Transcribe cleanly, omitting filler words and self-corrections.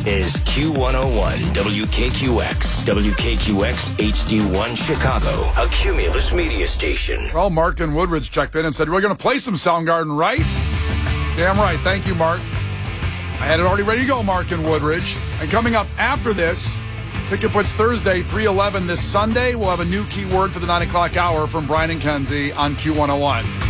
is Q101 WKQX, WKQX HD1 Chicago, a Cumulus media station. Well, Mark and Woodridge checked in and said, we're going to play some Soundgarden, right? Damn right. Thank you, Mark. I had it already ready to go, Mark and Woodridge. And coming up after this, Ticket Blitz Thursday, 3/11 this Sunday. We'll have a new keyword for the 9 o'clock hour from Brian and Kenzie on Q101.